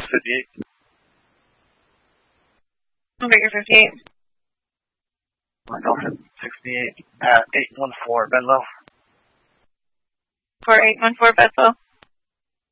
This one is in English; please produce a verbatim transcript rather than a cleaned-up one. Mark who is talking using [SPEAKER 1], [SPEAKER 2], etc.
[SPEAKER 1] fifty-eight.
[SPEAKER 2] I'll get your fifty-eight.
[SPEAKER 1] I'll go for sixty-eight at eight one four, Bedlow.
[SPEAKER 2] For eight one four, Bedlow.